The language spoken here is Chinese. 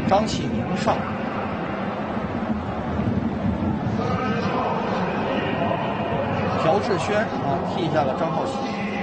张启明上。朴智轩替下了张浩熙。